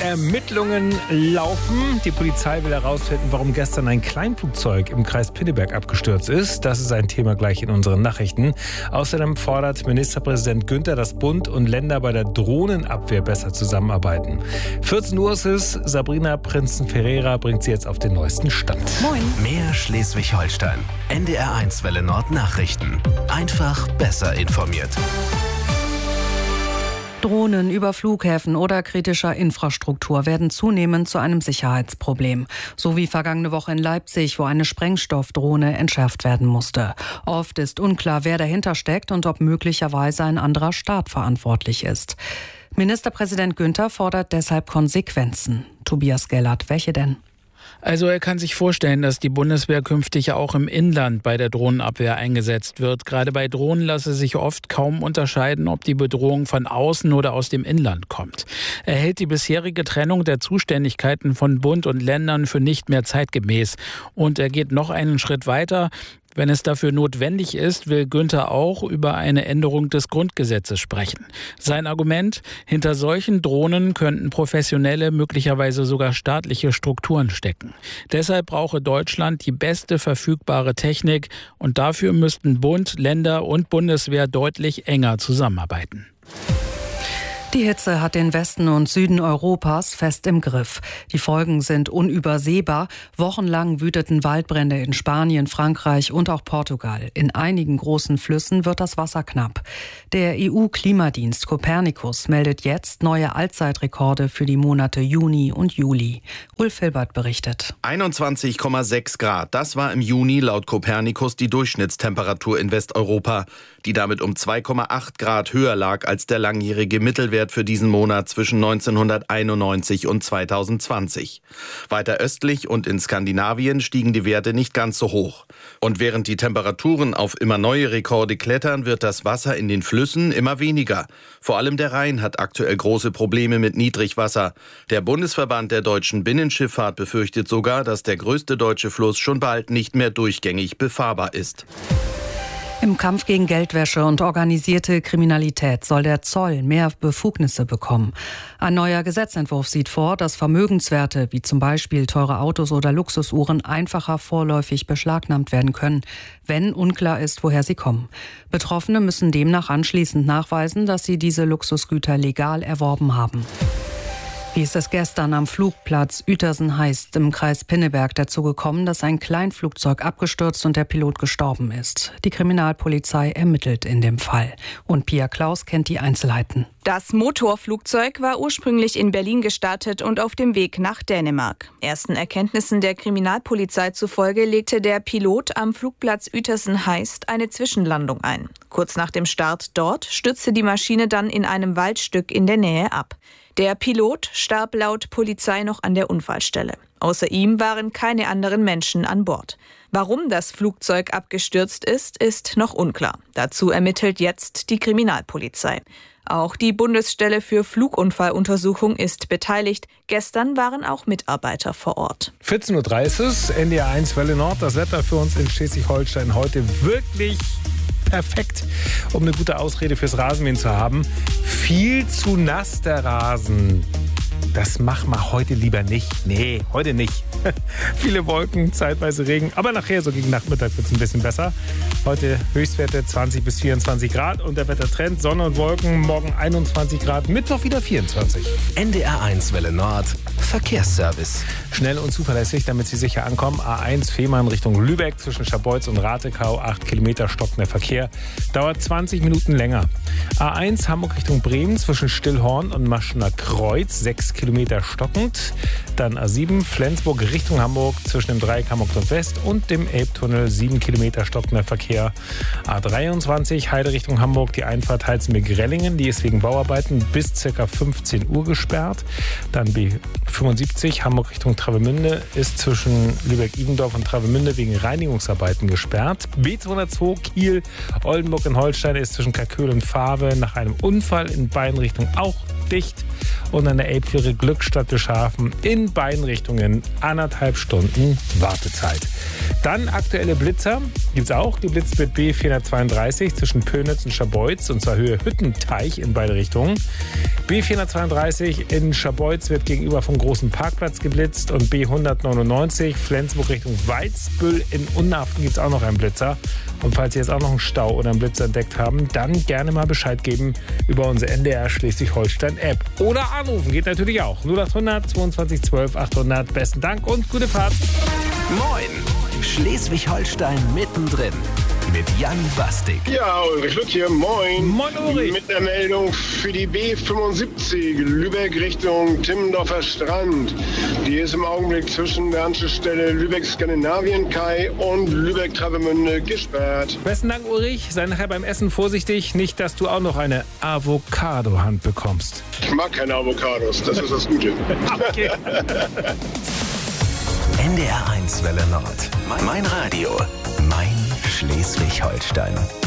Ermittlungen laufen. Die Polizei will herausfinden, warum gestern ein Kleinflugzeug im Kreis Pinneberg abgestürzt ist. Das ist ein Thema gleich in unseren Nachrichten. Außerdem fordert Ministerpräsident Günther, dass Bund und Länder bei der Drohnenabwehr besser zusammenarbeiten. 14 Uhr ist es. Sabrina Prinzen-Ferreira bringt sie jetzt auf den neuesten Stand. Moin. Mehr Schleswig-Holstein. NDR1 Welle Nord Nachrichten. Einfach besser informiert. Drohnen über Flughäfen oder kritischer Infrastruktur werden zunehmend zu einem Sicherheitsproblem. So wie vergangene Woche in Leipzig, wo eine Sprengstoffdrohne entschärft werden musste. Oft ist unklar, wer dahinter steckt und ob möglicherweise ein anderer Staat verantwortlich ist. Ministerpräsident Günther fordert deshalb Konsequenzen. Tobias Gellert, welche denn? Also er kann sich vorstellen, dass die Bundeswehr künftig auch im Inland bei der Drohnenabwehr eingesetzt wird. Gerade bei Drohnen lasse sich oft kaum unterscheiden, ob die Bedrohung von außen oder aus dem Inland kommt. Er hält die bisherige Trennung der Zuständigkeiten von Bund und Ländern für nicht mehr zeitgemäß. Und er geht noch einen Schritt weiter. Wenn es dafür notwendig ist, will Günther auch über eine Änderung des Grundgesetzes sprechen. Sein Argument: Hinter solchen Drohnen könnten professionelle, möglicherweise sogar staatliche Strukturen stecken. Deshalb brauche Deutschland die beste verfügbare Technik und dafür müssten Bund, Länder und Bundeswehr deutlich enger zusammenarbeiten. Die Hitze hat den Westen und Süden Europas fest im Griff. Die Folgen sind unübersehbar. Wochenlang wüteten Waldbrände in Spanien, Frankreich und auch Portugal. In einigen großen Flüssen wird das Wasser knapp. Der EU-Klimadienst Copernicus meldet jetzt neue Allzeitrekorde für die Monate Juni und Juli. Ulf Hilbert berichtet. 21,6 Grad. Das war im Juni laut Copernicus die Durchschnittstemperatur in Westeuropa, die damit um 2,8 Grad höher lag als der langjährige Mittelwert für diesen Monat zwischen 1991 und 2020. Weiter östlich und in Skandinavien stiegen die Werte nicht ganz so hoch. Und während die Temperaturen auf immer neue Rekorde klettern, wird das Wasser in den Flüssen immer weniger. Vor allem der Rhein hat aktuell große Probleme mit Niedrigwasser. Der Bundesverband der deutschen Binnenschifffahrt befürchtet sogar, dass der größte deutsche Fluss schon bald nicht mehr durchgängig befahrbar ist. Im Kampf gegen Geldwäsche und organisierte Kriminalität soll der Zoll mehr Befugnisse bekommen. Ein neuer Gesetzentwurf sieht vor, dass Vermögenswerte wie zum Beispiel teure Autos oder Luxusuhren einfacher vorläufig beschlagnahmt werden können, wenn unklar ist, woher sie kommen. Betroffene müssen demnach anschließend nachweisen, dass sie diese Luxusgüter legal erworben haben. Wie ist es gestern am Flugplatz Uetersen-Heist im Kreis Pinneberg dazu gekommen, dass ein Kleinflugzeug abgestürzt und der Pilot gestorben ist? Die Kriminalpolizei ermittelt in dem Fall. Und Pia Klaus kennt die Einzelheiten. Das Motorflugzeug war ursprünglich in Berlin gestartet und auf dem Weg nach Dänemark. Ersten Erkenntnissen der Kriminalpolizei zufolge legte der Pilot am Flugplatz Uetersen-Heist eine Zwischenlandung ein. Kurz nach dem Start dort stürzte die Maschine dann in einem Waldstück in der Nähe ab. Der Pilot starb laut Polizei noch an der Unfallstelle. Außer ihm waren keine anderen Menschen an Bord. Warum das Flugzeug abgestürzt ist, ist noch unklar. Dazu ermittelt jetzt die Kriminalpolizei. Auch die Bundesstelle für Flugunfalluntersuchung ist beteiligt. Gestern waren auch Mitarbeiter vor Ort. 14.30 Uhr, NDR1 Welle Nord. Das Wetter für uns in Schleswig-Holstein heute wirklich perfekt, um eine gute Ausrede fürs Rasenmähen zu haben. Viel zu nass der Rasen. Das machen wir heute lieber nicht. Nee, heute nicht. Viele Wolken, zeitweise Regen, aber nachher, so gegen Nachmittag, wird es ein bisschen besser. Heute Höchstwerte 20 bis 24 Grad und der Wettertrend Sonne und Wolken, morgen 21 Grad, Mittwoch wieder 24. NDR1 Welle Nord, Verkehrsservice. Schnell und zuverlässig, damit Sie sicher ankommen. A1 Fehmarn Richtung Lübeck zwischen Scharbeutz und Ratekau, 8 Kilometer stockender Verkehr. Dauert 20 Minuten länger. A1 Hamburg Richtung Bremen zwischen Stillhorn und Maschener Kreuz, 6 Kilometer stockend. Dann A7 Flensburg Richtung Hamburg zwischen dem Dreieck Hamburg Nordwest und dem Elbtunnel, 7 Kilometer stockender Verkehr. A23 Heide Richtung Hamburg, die Einfahrt Heizenberg-Rellingen, die ist wegen Bauarbeiten bis ca. 15 Uhr gesperrt. Dann B75 Hamburg Richtung Travemünde ist zwischen Lübeck-Ibendorf und Travemünde wegen Reinigungsarbeiten gesperrt. B202 Kiel Oldenburg in Holstein ist zwischen Kalköhl und Faave nach einem Unfall in beiden Richtungen auch dicht. Und an der Elbfähre Glückstadt Bischhafen in beiden Richtungen 1,5 Stunden Wartezeit. Dann aktuelle Blitzer gibt es auch. Die blitzt mit B432 zwischen Pönitz und Scharbeutz, und zwar Höhe Hüttenteich in beide Richtungen. B432 in Scharbeutz wird gegenüber vom großen Parkplatz geblitzt, und B199 Flensburg Richtung Weizbüll in Unhaften gibt es auch noch einen Blitzer. Und falls Sie jetzt auch noch einen Stau oder einen Blitzer entdeckt haben, dann gerne mal Bescheid geben über unsere NDR Schleswig-Holstein-App. Oder anrufen, geht natürlich auch. 0800 22 12 800. Besten Dank und gute Fahrt. Moin! Schleswig-Holstein mittendrin. Mit Jan Bastik. Ja, Ulrich Lück hier, moin. Moin, Ulrich. Mit der Meldung für die B75 Lübeck Richtung Timmendorfer Strand. Die ist im Augenblick zwischen der Anschlussstelle Lübeck-Skandinavien-Kai und Lübeck-Travemünde gesperrt. Besten Dank, Ulrich. Sei nachher beim Essen vorsichtig, nicht, dass du auch noch eine Avocado-Hand bekommst. Ich mag keine Avocados, das ist das Gute. Okay. NDR 1 Welle Nord. Mein Radio. Mein Schleswig-Holstein.